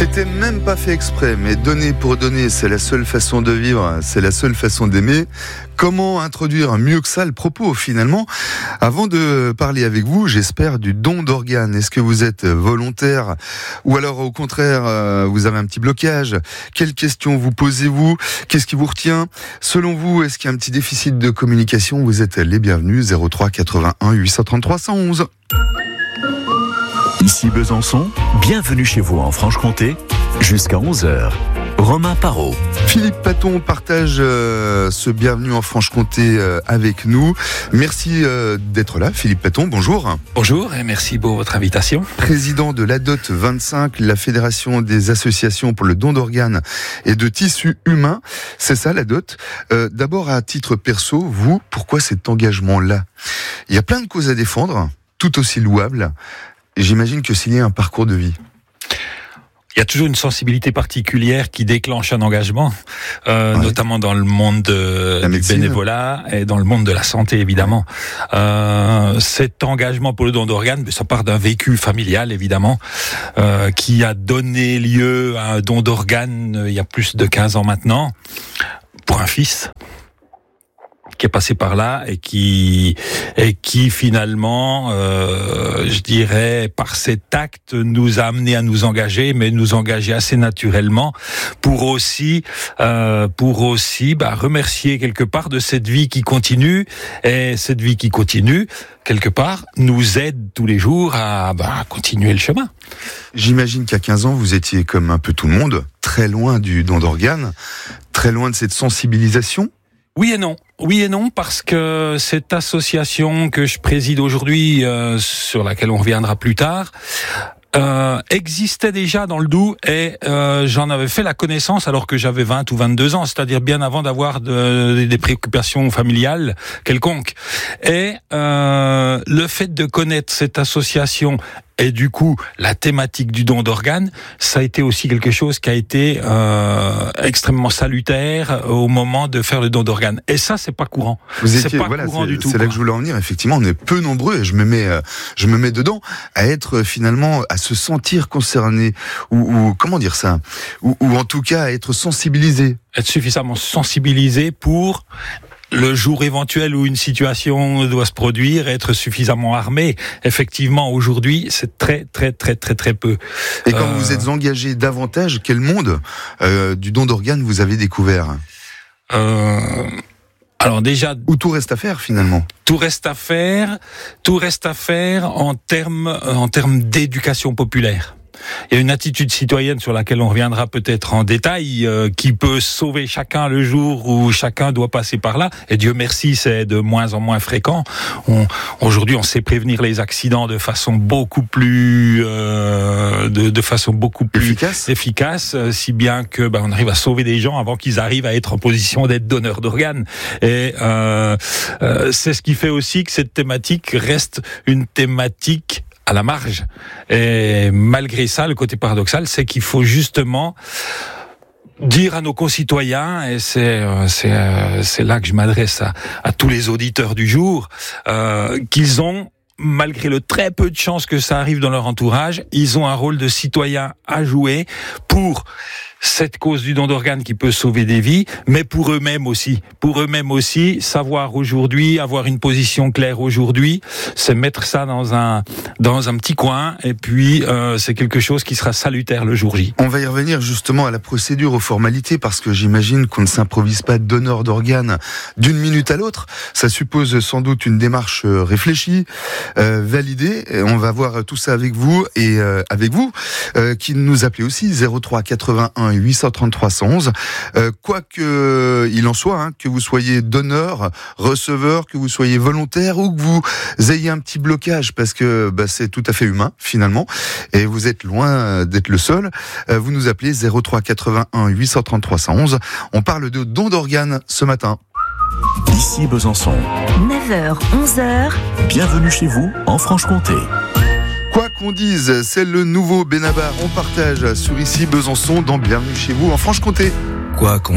C'était même pas fait exprès, mais donner pour donner, c'est la seule façon de vivre, c'est la seule façon d'aimer. Comment introduire mieux que ça le propos finalement? Avant de parler avec vous, j'espère du don d'organes. Est-ce que vous êtes volontaire ou alors au contraire vous avez un petit blocage? Quelles questions vous posez-vous? Qu'est-ce qui vous retient? Selon vous, est-ce qu'il y a un petit déficit de communication? Vous êtes les bienvenus, 03 81 833 111. Ici Besançon, bienvenue chez vous en Franche-Comté, jusqu'à 11h. Romain Parot. Philippe Paton partage ce bienvenue en Franche-Comté avec nous. Merci d'être là, Philippe Paton, bonjour. Bonjour et merci pour votre invitation. Président de l'ADOT 25, la Fédération des associations pour le don d'organes et de tissus humains. C'est ça l'ADOT. D'abord à titre perso, vous, pourquoi cet engagement-là? Il y a plein de causes à défendre, tout aussi louables. J'imagine que s'il y a un parcours de vie. Il y a toujours une sensibilité particulière qui déclenche un engagement, notamment dans le monde du bénévolat et dans le monde de la santé, évidemment. Cet engagement pour le don d'organes, ça part d'un vécu familial, évidemment, qui a donné lieu à un don d'organes il y a plus de 15 ans maintenant, pour un fils qui est passé par là et qui finalement, je dirais, par cet acte, nous a amené à nous engager, mais nous engager assez naturellement pour aussi remercier quelque part de cette vie qui continue. Et cette vie qui continue, quelque part, nous aide tous les jours à continuer le chemin. J'imagine qu'à 15 ans, vous étiez comme un peu tout le monde, très loin du don d'organes, très loin de cette sensibilisation. Oui et non, parce que cette association que je préside aujourd'hui, sur laquelle on reviendra plus tard, existait déjà dans le Doubs et j'en avais fait la connaissance alors que j'avais 20 ou 22 ans, c'est-à-dire bien avant d'avoir des préoccupations familiales quelconques. Et le fait de connaître cette association et du coup la thématique du don d'organes, ça a été aussi quelque chose qui a été extrêmement salutaire au moment de faire le don d'organes. Et ça, c'est pas courant. C'est pas courant du tout. C'est là que je voulais en venir. Effectivement, on est peu nombreux et je me mets dedans à être finalement, à se sentir concerné ou comment dire ça, ou en tout cas à être sensibilisé. Être suffisamment sensibilisé pour le jour éventuel où une situation doit se produire, être suffisamment armé. Effectivement, aujourd'hui, c'est très peu. Et quand vous vous êtes engagé davantage, quel monde du don d'organes vous avez découvert? Alors déjà, où tout reste à faire finalement. Tout reste à faire en termes d'éducation populaire. Il y a une attitude citoyenne sur laquelle on reviendra peut-être en détail, qui peut sauver chacun le jour où chacun doit passer par là. Et Dieu merci, c'est de moins en moins fréquent. Aujourd'hui, on sait prévenir les accidents de façon beaucoup plus, efficace, si bien que on arrive à sauver des gens avant qu'ils arrivent à être en position d'être donneurs d'organes. Et c'est ce qui fait aussi que cette thématique reste une thématique à la marge. Et malgré ça, le côté paradoxal, c'est qu'il faut justement dire à nos concitoyens, et c'est là que je m'adresse à tous les auditeurs du jour, qu'ils ont, malgré le très peu de chances que ça arrive dans leur entourage, ils ont un rôle de citoyen à jouer pour cette cause du don d'organes qui peut sauver des vies, mais pour eux-mêmes aussi. Pour eux-mêmes aussi, savoir aujourd'hui, avoir une position claire aujourd'hui, c'est mettre ça dans un petit coin, et puis c'est quelque chose qui sera salutaire le jour J. On va y revenir justement à la procédure, aux formalités, parce que j'imagine qu'on ne s'improvise pas donneur d'organes d'une minute à l'autre. Ça suppose sans doute une démarche réfléchie, validée. On va voir tout ça avec vous et avec vous, qui nous appelez aussi 03 81 833 111. Quoi que il en soit, que vous soyez donneur, receveur, que vous soyez volontaire ou que vous ayez un petit blocage, parce que c'est tout à fait humain finalement, et vous êtes loin d'être le seul. Vous nous appelez 03 81 833 111. On parle de don d'organes ce matin. Ici Besançon. 9h, 11h. Bienvenue chez vous en Franche-Comté. Quoi qu'on dise, c'est le nouveau Benabar. On partage sur Ici Besançon dans Bienvenue chez vous en Franche-Comté. Quoi qu'on